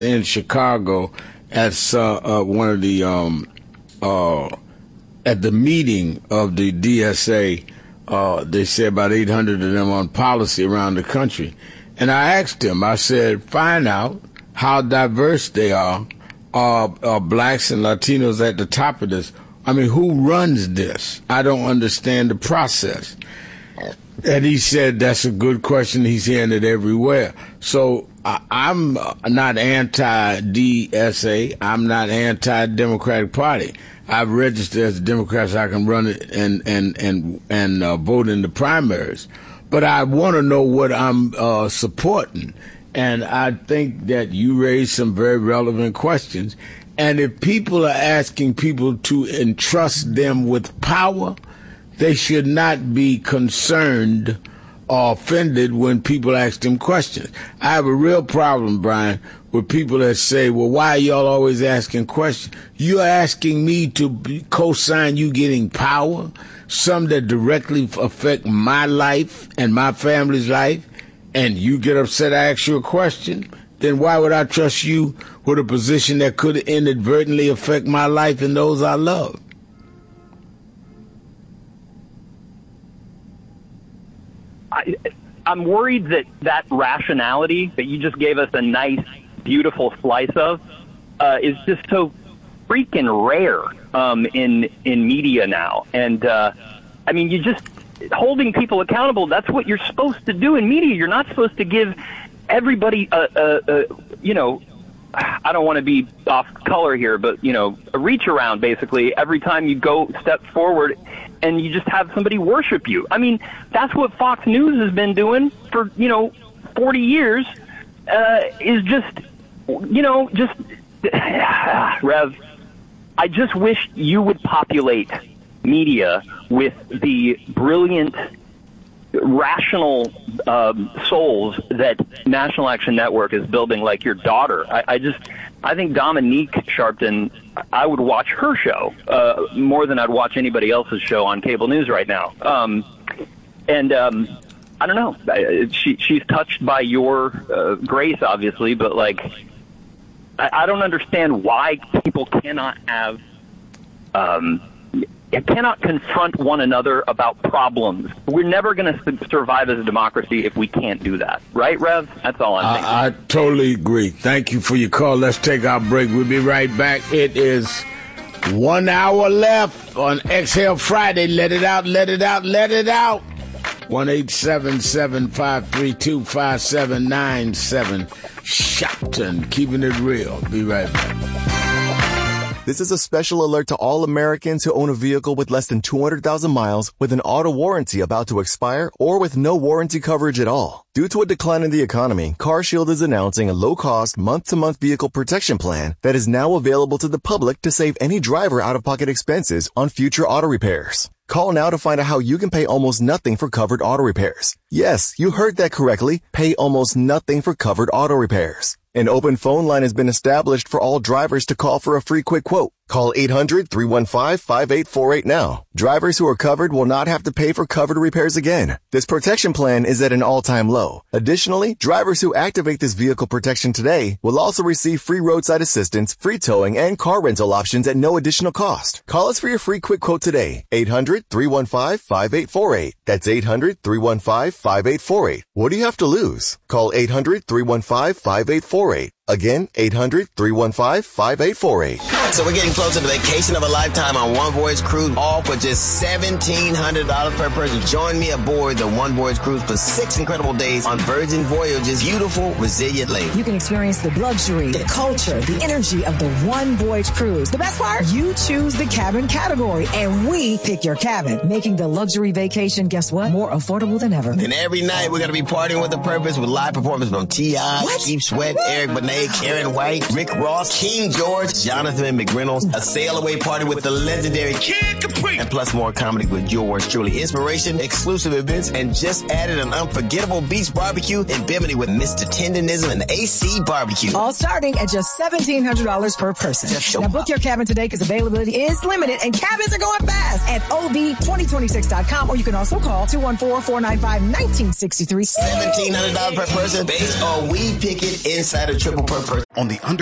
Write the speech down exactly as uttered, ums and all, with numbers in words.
in Chicago at uh, uh, one of the um, uh, at the meeting of the D S A. Uh, they said about eight hundred of them on policy around the country, and I asked him. I said, find out how diverse they are, uh, uh, blacks and Latinos at the top of this. I mean, who runs this? I don't understand the process. And he said, that's a good question. He's hearing it everywhere. So uh, I'm not anti-D S A. I'm not anti-Democratic Party. I've registered as a Democrat so I can run it and, and, and, and uh, vote in the primaries. But I want to know what I'm uh, supporting. And I think that you raised some very relevant questions. And if people are asking people to entrust them with power, they should not be concerned or offended when people ask them questions. I have a real problem, Brian, with people that say, well, why are y'all always asking questions? You're asking me to be, co-sign you getting power, some that directly affect my life and my family's life, and you get upset I ask you a question? Then why would I trust you with a position that could inadvertently affect my life and those I love? I, I'm worried that that rationality that you just gave us a nice, beautiful slice of uh, is just so freaking rare um, in in media now. And, uh, I mean, you just holding people accountable, that's what you're supposed to do in media. You're not supposed to give everybody, a, a, a, you know, I don't want to be off color here, but, you know, a reach around basically every time you go step forward and you just have somebody worship you. I mean, that's what Fox News has been doing for, you know, forty years, uh, is just, you know, just, Rev, I just wish you would populate media with the brilliant, rational um, souls that National Action Network is building, like your daughter. I, I just, I think Dominique Sharpton, I would watch her show uh, more than I'd watch anybody else's show on cable news right now. Um, and um, I don't know. She, she's touched by your uh, grace, obviously, but like, I, I don't understand why people cannot have. Um, cannot confront one another about problems. We're never going to survive as a democracy if we can't do that. Right, Rev? That's all I'm thinking. I, I totally agree. Thank you for your call. Let's take our break. We'll be right back. It is one hour left on Exhale Friday. Let it out, let it out, let it out. one eight seven seven, five three two, five seven nine seven. Shopton, keeping it real. Be right back. This is a special alert to all Americans who own a vehicle with less than two hundred thousand miles with an auto warranty about to expire or with no warranty coverage at all. Due to a decline in the economy, CarShield is announcing a low-cost, month-to-month vehicle protection plan that is now available to the public to save any driver out-of-pocket expenses on future auto repairs. Call now to find out how you can pay almost nothing for covered auto repairs. Yes, you heard that correctly. Pay almost nothing for covered auto repairs. An open phone line has been established for all drivers to call for a free quick quote. Call eight hundred, three one five, five eight four eight now. Drivers who are covered will not have to pay for covered repairs again. This protection plan is at an all-time low. Additionally, drivers who activate this vehicle protection today will also receive free roadside assistance, free towing, and car rental options at no additional cost. Call us for your free quick quote today. eight hundred, three one five, five eight four eight. That's eight hundred, three one five, five eight four eight. What do you have to lose? Call eight hundred, three one five, five eight four eight. Again, eight hundred, three one five, five eight four eight. So we're getting close to the vacation of a lifetime on One Voyage Cruise, all for just seventeen hundred dollars per person. Join me aboard the One Voyage Cruise for six incredible days on Virgin Voyage's beautiful, resilient lake. You can experience the luxury, the culture, the energy of the One Voyage Cruise. The best part? You choose the cabin category, and we pick your cabin, making the luxury vacation, guess what, more affordable than ever. And every night we're going to be partying with a purpose with live performances from T I, Keith Sweat, Eric Benet, Karen White, Rick Ross, King George, Jonathan McReynolds, a sail-away party with the legendary Kid Capri, and plus more comedy with yours truly. Inspiration, exclusive events, and just added an unforgettable beach barbecue in Bimini with Mister Tendonism and A C Barbecue. All starting at just seventeen hundred dollars per person. Now book your cabin today because availability is limited and cabins are going fast at O V twenty twenty-six dot com, or you can also call two one four, four nine five, one nine six three. seventeen hundred dollars per person based on We Pick It Insider Triple per person. On the under